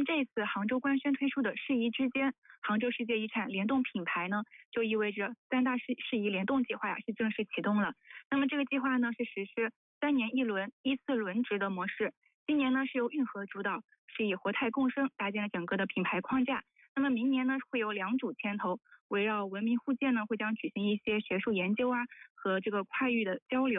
么这一次杭州官宣推出的世遗之间杭州世界遗产联动品牌呢，就意味着3大世遗联动计划呀是正式启动了。那么这个计划呢是实施3年1轮依次轮值的模式。今年呢是由运河主导，是以活态共生搭建了整个的品牌框架。那么明年呢会有2主牵头，围绕文明互鉴呢会将举行一些学术研究啊和这个跨域的交流。